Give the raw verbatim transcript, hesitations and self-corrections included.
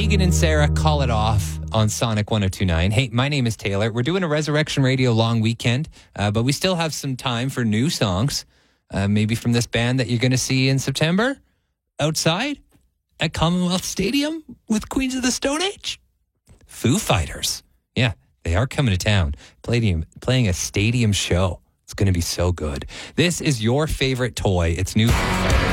Megan and Sarah, Call It Off on Sonic one oh two point nine. Hey, my name is Taylor. We're doing a Resurrection Radio long weekend, uh, but we still have some time for new songs. Uh, maybe from this band that you're going to see in September outside at Commonwealth Stadium with Queens of the Stone Age. Foo Fighters. Yeah, they are coming to town, playing, playing a stadium show. It's going to be so good. This is your favorite toy. It's new Foo Fighters.